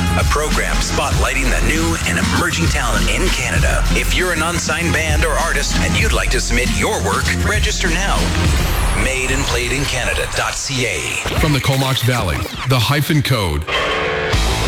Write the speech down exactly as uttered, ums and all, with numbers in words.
a program spotlighting the new and emerging talent in Canada. If you're an unsigned band or artist and you'd like to submit your work, register now. made and played in Canada dot c a. From the Comox Valley, the Hyphen Code.